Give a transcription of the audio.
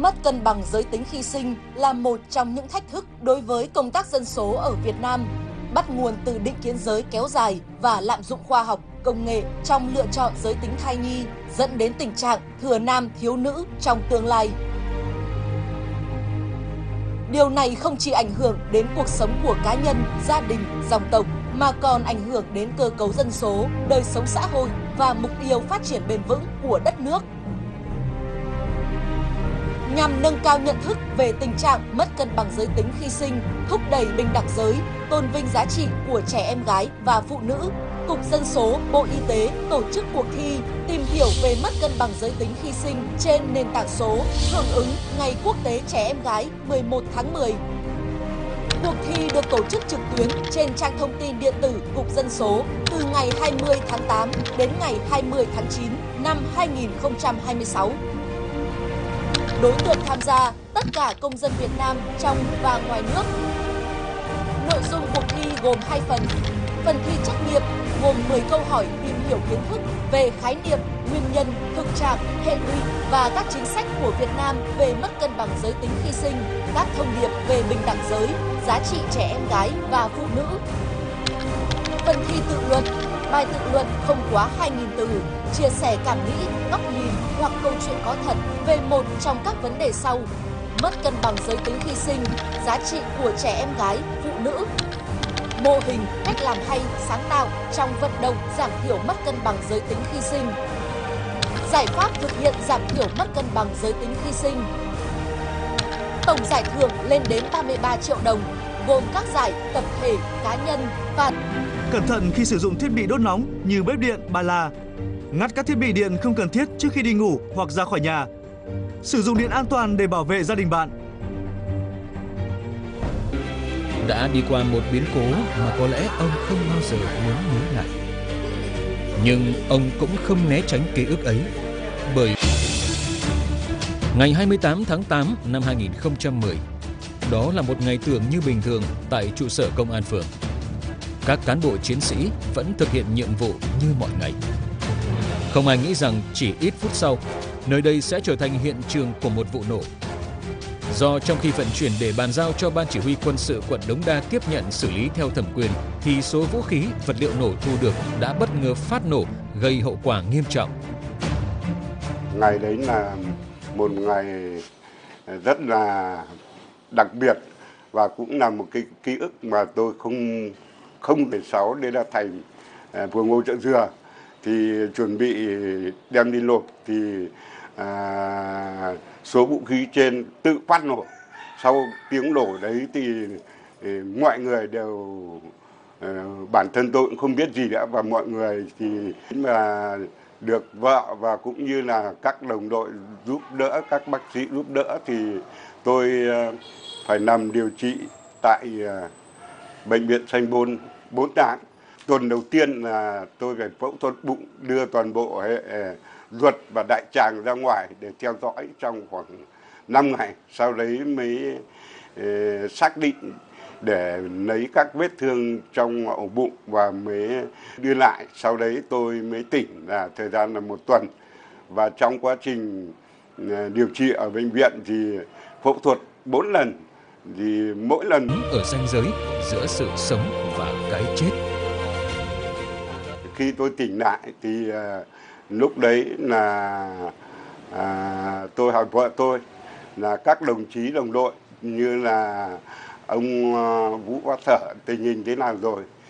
Mất cân bằng giới tính khi sinh là một trong những thách thức đối với công tác dân số ở Việt Nam, bắt nguồn từ định kiến giới kéo dài và lạm dụng khoa học, công nghệ trong lựa chọn giới tính thai nhi, dẫn đến tình trạng thừa nam thiếu nữ trong tương lai. Điều này không chỉ ảnh hưởng đến cuộc sống của cá nhân, gia đình, dòng tộc, mà còn ảnh hưởng đến cơ cấu dân số, đời sống xã hội và mục tiêu phát triển bền vững của đất nước. Nhằm nâng cao nhận thức về tình trạng mất cân bằng giới tính khi sinh, thúc đẩy bình đẳng giới, tôn vinh giá trị của trẻ em gái và phụ nữ, Cục Dân số, Bộ Y tế tổ chức cuộc thi tìm hiểu về mất cân bằng giới tính khi sinh trên nền tảng số hưởng ứng Ngày Quốc tế Trẻ Em Gái 11 tháng 10. Cuộc thi được tổ chức trực tuyến trên trang thông tin điện tử Cục Dân số từ ngày 20 tháng 8 đến ngày 20 tháng 9 năm 2026. Đối tượng tham gia tất cả công dân Việt Nam trong và ngoài nước. Nội dung cuộc thi gồm 2 phần. Phần thi trắc nghiệm gồm 10 câu hỏi tìm hiểu kiến thức về khái niệm, nguyên nhân, thực trạng, hệ lụy và các chính sách của Việt Nam về mất cân bằng giới tính khi sinh, các thông điệp về bình đẳng giới, giá trị trẻ em gái và phụ nữ. Phần thi tự luận, bài tự luận không quá 2.000 từ, chia sẻ cảm nghĩ, góc nhìn hoặc câu chuyện có thật về một trong các vấn đề sau: mất cân bằng giới tính khi sinh, giá trị của trẻ em gái, phụ nữ. Mô hình, cách làm hay, sáng tạo trong vận động giảm thiểu mất cân bằng giới tính khi sinh. Giải pháp thực hiện giảm thiểu mất cân bằng giới tính khi sinh. Tổng giải thưởng lên đến 33 triệu đồng, gồm các giải tập thể, cá nhân và... Cẩn thận khi sử dụng thiết bị đốt nóng như bếp điện, ba la. Ngắt các thiết bị điện không cần thiết trước khi đi ngủ hoặc ra khỏi nhà. Sử dụng điện an toàn để bảo vệ gia đình bạn. Đã đi qua một biến cố mà có lẽ ông không bao giờ muốn nhớ lại. Nhưng ông cũng không né tránh ký ức ấy, bởi ngày 28 tháng 8 năm 2010, đó là một ngày tưởng như bình thường tại trụ sở công an phường. Các cán bộ chiến sĩ vẫn thực hiện nhiệm vụ như mọi ngày. Không ai nghĩ rằng chỉ ít phút sau, nơi đây sẽ trở thành hiện trường của một vụ nổ. Do trong khi vận chuyển để bàn giao cho Ban Chỉ huy Quân sự quận Đống Đa tiếp nhận xử lý theo thẩm quyền, thì số vũ khí, vật liệu nổ thu được đã bất ngờ phát nổ, gây hậu quả nghiêm trọng. Ngày đấy là một ngày rất là đặc biệt và cũng là một cái ký ức mà tôi không thể sáu. Đây là thành phường Ngô Chợ Dừa thì chuẩn bị đem đi nộp thì số vũ khí trên tự phát nổ. Sau tiếng nổ đấy thì mọi người đều, bản thân tôi cũng không biết gì nữa, và mọi người thì mà được vợ và cũng như là các đồng đội giúp đỡ, các bác sĩ giúp đỡ thì tôi phải nằm điều trị tại bệnh viện Sanh Pôn 4 tháng. Tuần đầu tiên là tôi phải phẫu thuật bụng, đưa toàn bộ hệ ruột và đại tràng ra ngoài để theo dõi trong khoảng 5 ngày. Sau đấy mới xác định để lấy các vết thương trong ổ bụng và mới đưa lại. Sau đấy tôi mới tỉnh, là thời gian là 1 tuần. Và trong quá trình điều trị ở bệnh viện thì phẫu thuật 4 lần. Thì mỗi lần ở ranh giới giữa sự sống và cái chết. Khi tôi tỉnh lại thì lúc đấy là tôi hỏi vợ tôi là các đồng chí đồng đội như là ông Vũ Bá Thở tình hình thế nào rồi.